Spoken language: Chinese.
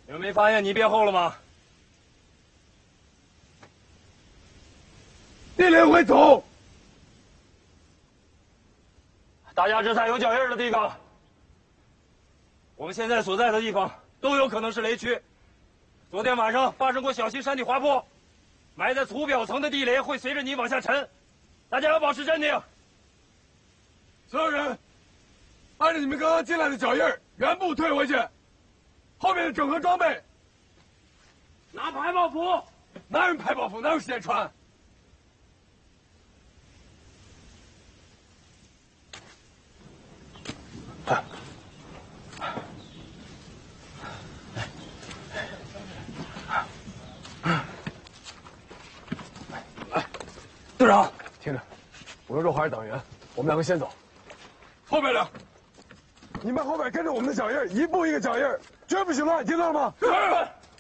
你们没发现你变厚了吗？ 地雷会走。 大家这才有脚印的地方。我们现在所在的地方都有可能是雷区。昨天晚上发生过小型山体滑坡，埋在土表层的地雷会随着你往下沉，大家要保持镇定。 所有人，按照你们刚刚进来的脚印原步退回去。后面的整合装备， 拿排爆服。 哪有排爆服？哪有时间穿？ 队长， 听着，我跟若华是党员，我们两个先走。后边的，你们后边跟着我们的脚印，一步一个脚印，绝不许乱，听到了吗？ 是。